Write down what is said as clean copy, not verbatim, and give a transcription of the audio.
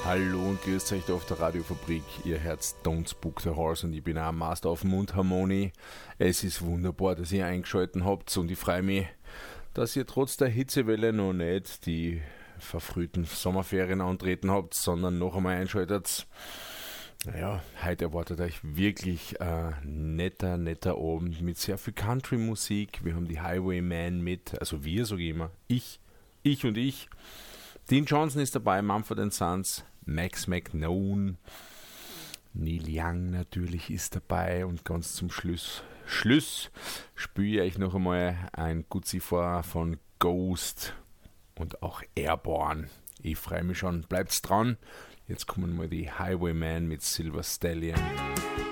Hallo und grüßt euch da auf der Radiofabrik. Ihr hört Don't Spook the Horse und ich bin auch Master auf Mundharmonie. Es ist wunderbar, dass ihr eingeschaltet habt und ich freue mich, dass ihr trotz der Hitzewelle noch nicht die verfrühten Sommerferien antreten habt, sondern noch einmal einschaltet. Naja, heute erwartet euch wirklich ein netter Abend mit sehr viel Country-Musik. Wir haben die Highwaymen mit, also wir, sage ich immer, ich. Dean Johnson ist dabei, Mumford & Sons, Max McNone, Neil Young natürlich ist dabei und ganz zum Schluss spiele ich euch noch einmal ein Gutzi vor von Ghost und auch Airborne. Ich freue mich schon, bleibt's dran. Jetzt kommen mal die Highwaymen mit Silver Stallion.